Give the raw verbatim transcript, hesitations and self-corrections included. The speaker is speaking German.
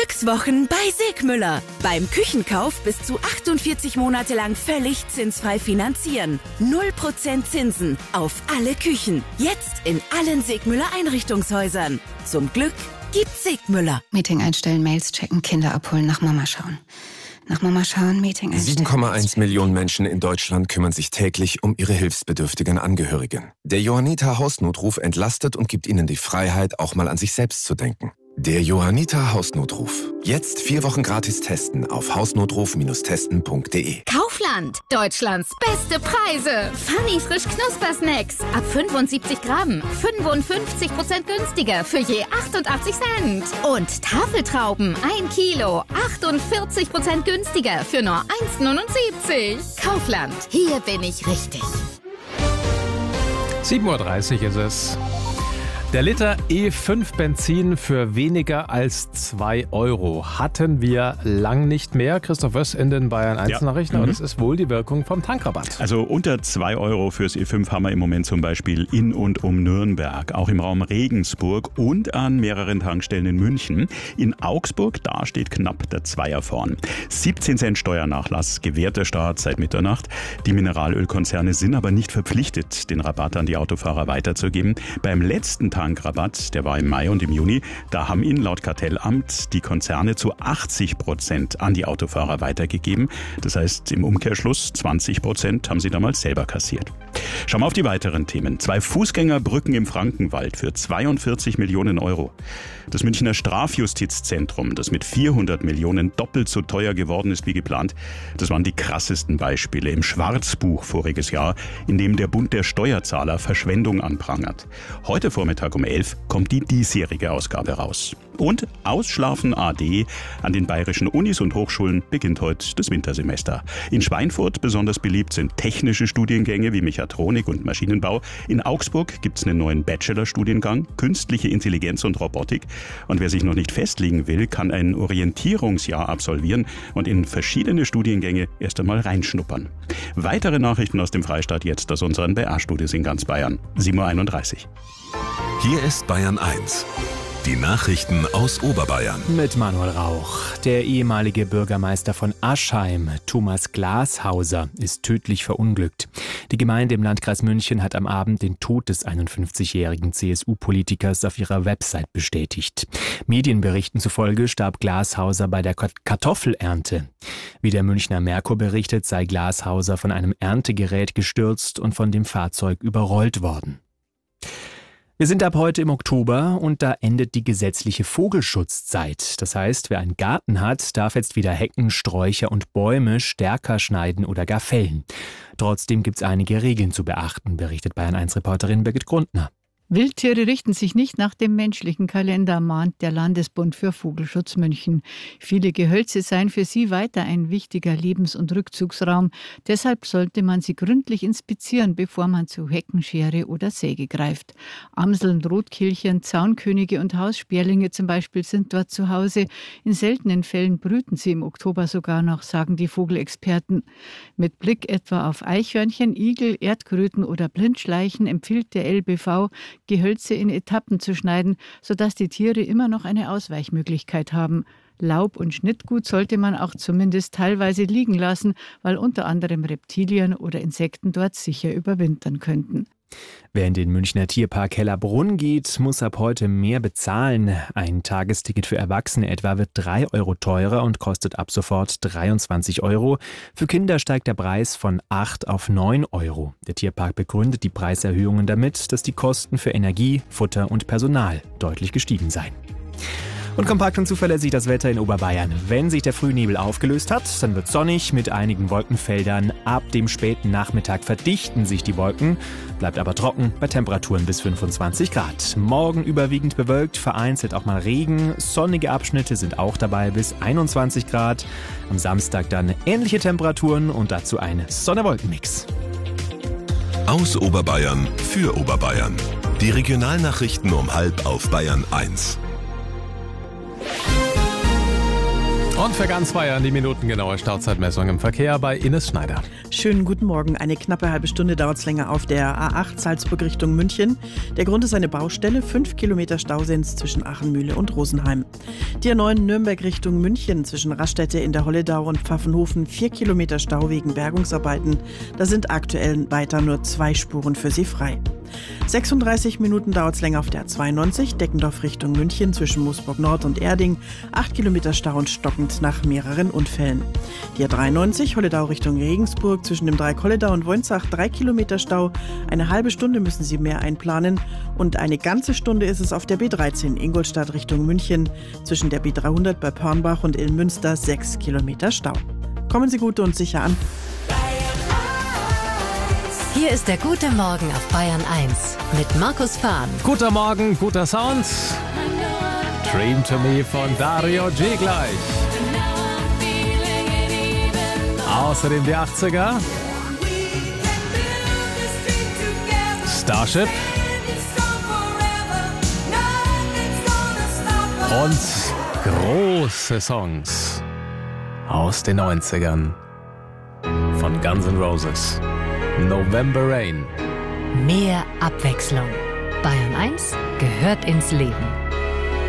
Glückswochen bei Segmüller. Beim Küchenkauf bis zu achtundvierzig Monate lang völlig zinsfrei finanzieren. null Prozent Zinsen auf alle Küchen. Jetzt in allen Segmüller Einrichtungshäusern. Zum Glück gibt's Segmüller. Meeting einstellen, Mails checken, Kinder abholen, nach Mama schauen. Nach Mama schauen, Meeting einstellen. sieben Komma eins Millionen Menschen in Deutschland kümmern sich täglich um ihre hilfsbedürftigen Angehörigen. Der Johanniter Hausnotruf entlastet und gibt ihnen die Freiheit, auch mal an sich selbst zu denken. Der Johanniter Hausnotruf. Jetzt vier Wochen gratis testen auf hausnotruf Bindestrich testen Punkt de. Kaufland. Deutschlands beste Preise. Funny frisch Knuspersnacks. Ab fünfundsiebzig Gramm. fünfundfünfzig Prozent günstiger für je achtundachtzig Cent. Und Tafeltrauben. ein Kilo. achtundvierzig Prozent günstiger für nur eins Komma neunundsiebzig. Kaufland. Hier bin ich richtig. sieben Uhr dreißig ist es. Der Liter E fünf Benzin für weniger als zwei Euro hatten wir lang nicht mehr. Christoph Wöss in den Bayern eins Nachrichten. Ja. Und das ist wohl die Wirkung vom Tankrabatt. Also unter zwei Euro fürs E fünf haben wir im Moment zum Beispiel in und um Nürnberg, auch im Raum Regensburg und an mehreren Tankstellen in München. In Augsburg, da steht knapp der Zweier vorn. siebzehn Cent Steuernachlass gewährt der Staat seit Mitternacht. Die Mineralölkonzerne sind aber nicht verpflichtet, den Rabatt an die Autofahrer weiterzugeben. Beim letzten Tankrabatt, der war im Mai und im Juni, da haben ihn laut Kartellamt die Konzerne zu achtzig Prozent an die Autofahrer weitergegeben. Das heißt, im Umkehrschluss zwanzig Prozent haben sie damals selber kassiert. Schauen wir auf die weiteren Themen. Zwei Fußgängerbrücken im Frankenwald für zweiundvierzig Millionen Euro. Das Münchner Strafjustizzentrum, das mit vierhundert Millionen doppelt so teuer geworden ist wie geplant, das waren die krassesten Beispiele im Schwarzbuch voriges Jahr, in dem der Bund der Steuerzahler Verschwendung anprangert. Heute Vormittag um elf kommt die diesjährige Ausgabe raus. Und Ausschlafen A D. An den bayerischen Unis und Hochschulen beginnt heute das Wintersemester. In Schweinfurt besonders beliebt sind technische Studiengänge wie Mechatronik und Maschinenbau. In Augsburg gibt es einen neuen Bachelorstudiengang, Künstliche Intelligenz und Robotik. Und wer sich noch nicht festlegen will, kann ein Orientierungsjahr absolvieren und in verschiedene Studiengänge erst einmal reinschnuppern. Weitere Nachrichten aus dem Freistaat jetzt aus unseren B R-Studios in ganz Bayern. sieben Uhr einunddreißig. Hier ist Bayern eins. Die Nachrichten aus Oberbayern. Mit Manuel Rauch. Der ehemalige Bürgermeister von Aschheim, Thomas Glashauser, ist tödlich verunglückt. Die Gemeinde im Landkreis München hat am Abend den Tod des einundfünfzigjährigen C S U-Politikers auf ihrer Website bestätigt. Medienberichten zufolge starb Glashauser bei der Kartoffelernte. Wie der Münchner Merkur berichtet, sei Glashauser von einem Erntegerät gestürzt und von dem Fahrzeug überrollt worden. Wir sind ab heute im Oktober und da endet die gesetzliche Vogelschutzzeit. Das heißt, wer einen Garten hat, darf jetzt wieder Hecken, Sträucher und Bäume stärker schneiden oder gar fällen. Trotzdem gibt es einige Regeln zu beachten, berichtet Bayern eins Reporterin Birgit Grundner. Wildtiere richten sich nicht nach dem menschlichen Kalender, mahnt der Landesbund für Vogelschutz München. Viele Gehölze seien für sie weiter ein wichtiger Lebens- und Rückzugsraum. Deshalb sollte man sie gründlich inspizieren, bevor man zu Heckenschere oder Säge greift. Amseln, Rotkehlchen, Zaunkönige und Haussperlinge zum Beispiel sind dort zu Hause. In seltenen Fällen brüten sie im Oktober sogar noch, sagen die Vogelexperten. Mit Blick etwa auf Eichhörnchen, Igel, Erdkröten oder Blindschleichen empfiehlt der L B V, Gehölze in Etappen zu schneiden, sodass die Tiere immer noch eine Ausweichmöglichkeit haben. Laub und Schnittgut sollte man auch zumindest teilweise liegen lassen, weil unter anderem Reptilien oder Insekten dort sicher überwintern könnten. Wer in den Münchner Tierpark Hellerbrunn geht, muss ab heute mehr bezahlen. Ein Tagesticket für Erwachsene etwa wird drei Euro teurer und kostet ab sofort dreiundzwanzig Euro. Für Kinder steigt der Preis von acht auf neun Euro. Der Tierpark begründet die Preiserhöhungen damit, dass die Kosten für Energie, Futter und Personal deutlich gestiegen seien. Und kompakt und zuverlässig das Wetter in Oberbayern. Wenn sich der Frühnebel aufgelöst hat, dann wird es sonnig mit einigen Wolkenfeldern. Ab dem späten Nachmittag verdichten sich die Wolken, bleibt aber trocken bei Temperaturen bis fünfundzwanzig Grad. Morgen überwiegend bewölkt, vereinzelt auch mal Regen. Sonnige Abschnitte sind auch dabei bis einundzwanzig Grad. Am Samstag dann ähnliche Temperaturen und dazu ein Sonne-Wolken-Mix. Aus Oberbayern für Oberbayern. Die Regionalnachrichten um halb auf Bayern eins. Und für ganz Bayern die minutengenaue Stauzeitmessung im Verkehr bei Ines Schneider. Schönen guten Morgen. Eine knappe halbe Stunde dauert es länger auf der A acht Salzburg Richtung München. Der Grund ist eine Baustelle. Fünf Kilometer Stau sind es zwischen Achenmühle und Rosenheim. Die A neun Nürnberg Richtung München zwischen Raststätte in der Holledau und Pfaffenhofen. Vier Kilometer Stau wegen Bergungsarbeiten. Da sind aktuell weiter nur zwei Spuren für Sie frei. sechsunddreißig Minuten dauert es länger auf der A zweiundneunzig, Deckendorf Richtung München zwischen Moosburg Nord und Erding. Acht Kilometer Stau und stockend nach mehreren Unfällen. Die A dreiundneunzig, Holledau Richtung Regensburg zwischen dem Dreieck Holledau und Woinzach. Drei Kilometer Stau. Eine halbe Stunde müssen Sie mehr einplanen. Und eine ganze Stunde ist es auf der B dreizehn, Ingolstadt Richtung München zwischen der B dreihundert bei Pörnbach und Ilmünster. Sechs Kilometer Stau. Kommen Sie gut und sicher an. Hier ist der gute Morgen auf Bayern eins mit Markus Fahn. Guter Morgen, guter Sound. Dream to Me von Dario G gleich. Außerdem die achtziger. Starship. Und große Songs aus den neunzigern von Guns N' Roses. November Rain. Mehr Abwechslung. Bayern eins gehört ins Leben.